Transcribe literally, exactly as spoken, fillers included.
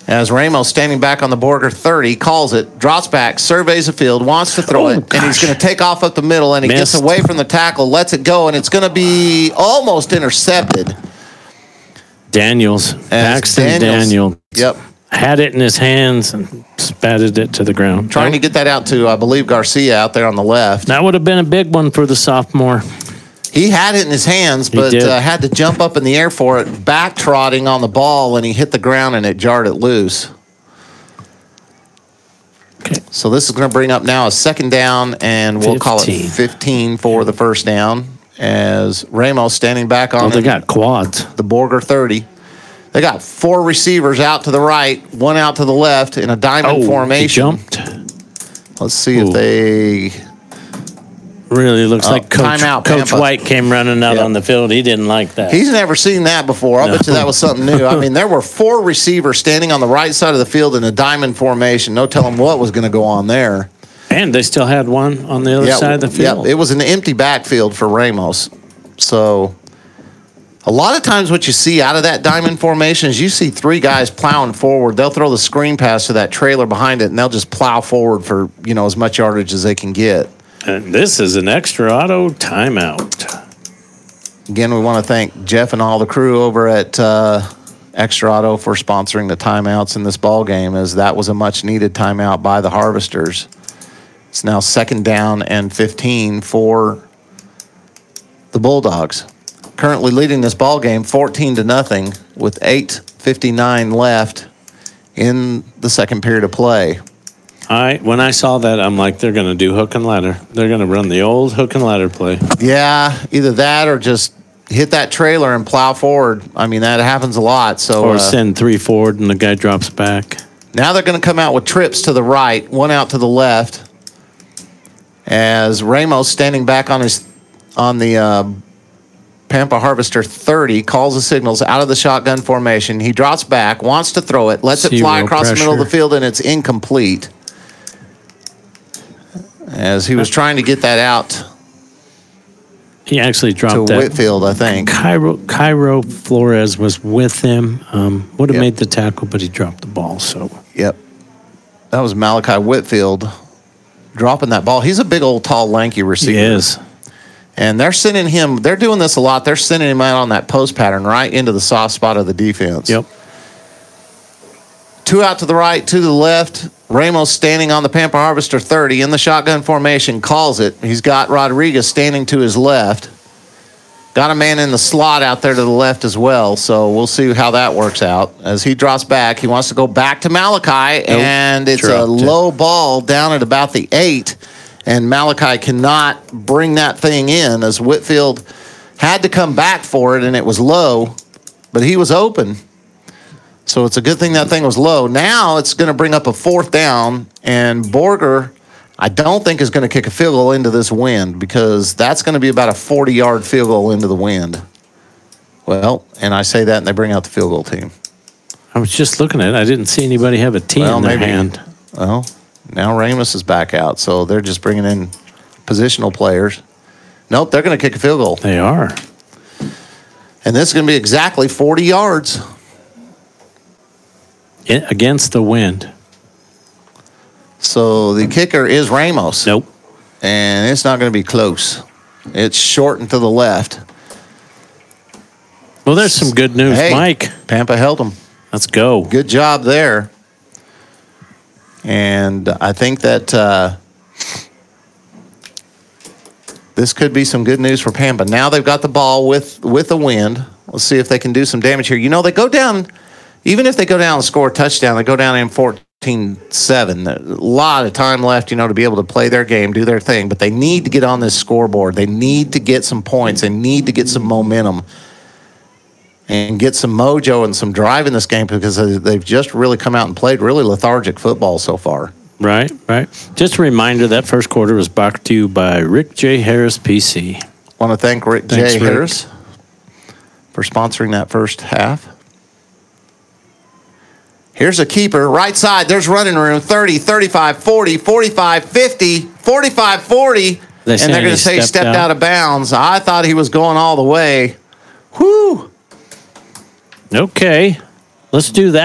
As Ramos standing back on the Borger thirty, calls it, drops back, surveys the field, wants to throw Oh, it, gosh. and he's going to take off up the middle, and he Missed. gets away from the tackle, lets it go, and it's going to be almost intercepted. Daniels. As Paxton Daniels. Yep. Had it in his hands and spatted it to the ground. Trying to Nope. get that out to, I believe, Garcia out there on the left. That would have been a big one for the sophomore. He had it in his hands, He but did. uh, had to jump up in the air for it, back trotting on the ball, and he hit the ground and it jarred it loose. Okay. So this is going to bring up now a second down, and we'll call it fifteen. fifteen for the first down. As Ramos standing back on Well, they the, got quads. the Borger thirty. They got four receivers out to the right, one out to the left in a diamond Oh, he formation. jumped. Let's see Ooh. if they. Really looks Oh, like Coach, timeout, Coach Pampa. White came running out Yep. on the field. He didn't like that. He's never seen that before. I'll bet you that was something new. I mean, there were four receivers standing on the right side of the field in a diamond formation. No telling what was going to go on there. And they still had one on the other Yeah, side of the field. Yeah, it was an empty backfield for Ramos. So a lot of times what you see out of that diamond formation is you see three guys plowing forward. They'll throw the screen pass to that trailer behind it, and they'll just plow forward for, you know, as much yardage as they can get. And this is an extra auto timeout. Again, we want to thank Jeff and all the crew over at uh, Extra Auto for sponsoring the timeouts in this ball game, as that was a much-needed timeout by the Harvesters. It's now second down and fifteen for the Bulldogs. Currently leading this ball game fourteen to nothing with eight fifty-nine left in the second period of play. I when I saw that, I'm like, they're going to do hook and ladder. They're going to run the old hook and ladder play. Yeah, either that or just hit that trailer and plow forward. I mean, that happens a lot. So Or uh, send three forward and the guy drops back. now they're going to come out with trips to the right, one out to the left. As Ramos standing back on his on the uh, Pampa Harvester thirty calls the signals out of the shotgun formation. He drops back, wants to throw it, lets it fly Zero across the middle of the pressure. field, and it's incomplete. As he was trying to get that out He actually to dropped that. Whitfield, I think. Cairo, Cairo Flores was with him. Um, would have Yep. made the tackle, but he dropped the ball. So Yep. That was Malachi Whitfield dropping that ball. He's a big old, tall, lanky receiver. he is. And they're sending him, they're doing this a lot. They're sending him out on that post pattern right into the soft spot of the defense. Yep. Two out to the right, two to the left. Ramos standing on the Pampa Harvester thirty in the shotgun formation, calls it. He's got Rodriguez standing to his left. Got a man in the slot out there to the left as well, so we'll see how that works out. As he drops back, he wants to go back to Malachi, and it's a dropped it. low ball down at about the eight, and Malachi cannot bring that thing in as Whitfield had to come back for it, and it was low, but he was open. So it's a good thing that thing was low. Now it's going to bring up a fourth down, and Borger, I don't think, is going to kick a field goal into this wind, because that's going to be about a forty-yard field goal into the wind. Well, and I say that, and they bring out the field goal team. I was just looking at it. I didn't see anybody have a tee Well, in their maybe. hand. Well, now Ramos is back out, so they're just bringing in positional players. Nope, they're going to kick a field goal. They are. And this is going to be exactly forty yards. I- against the wind. So the kicker is Ramos. Nope. And it's not going to be close. It's short and to the left. Well, there's some good news, Hey, Mike. Pampa held him. Let's go. Good job there. And I think that uh, this could be some good news for Pampa. Now they've got the ball with, with the wind. Let's see if they can do some damage here. You know, they go down, even if they go down and score a touchdown, they go down in fourteen seven. A lot of time left, you know, to be able to play their game, do their thing. But they need to get on this scoreboard. They need to get some points. They need to get some momentum and get some mojo and some drive in this game, because they've just really come out and played really lethargic football so far. Right, right. Just a reminder, that first quarter was brought to you by Rick J. Harris, P C. Want to thank Rick Thanks, J. Rick. Harris for sponsoring that first half. Here's a keeper. Right side, there's running room. thirty, thirty-five, forty, forty-five, fifty, forty-five, forty. They And saying they're going he to say stepped stepped out? out of bounds. I thought he was going all the way. Whew. Okay, let's do that.